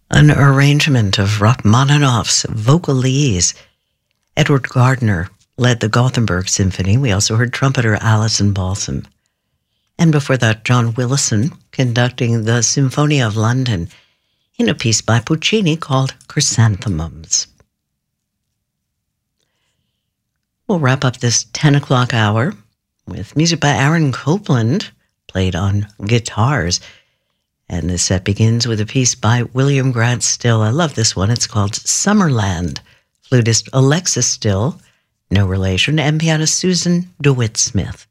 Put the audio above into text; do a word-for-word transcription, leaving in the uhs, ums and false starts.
An arrangement of Rachmaninoff's Vocalese. Edward Gardner led the Gothenburg Symphony. We also heard trumpeter Alison Balsam. And before that, John Willison conducting the Symphony of London in a piece by Puccini called Chrysanthemums. We'll wrap up this ten o'clock hour with music by Aaron Copland, played on guitars. And this set begins with a piece by William Grant Still. I love this one. It's called Summerland. Flutist Alexis Still, no relation, and pianist Susan DeWitt Smith.